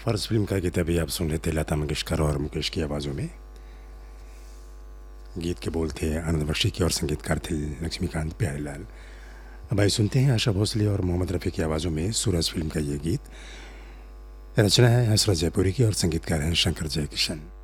First film का गीत अभी आप सुन रहे थे लता मंगेशकर और मुकेश की आवाज़ों में। गीत के बोल थे आनंद बख्शी की और संगीतकार थे लक्ष्मीकांत प्यारेलाल। अब आइए सुनते हैं आशा भोसले और मोहम्मद रफ़ी की आवाज़ों में सूरज फिल्म का ये गीत। रचना है हसरत जयपुरी की और संगीतकार हैं शंकर जयकिशन।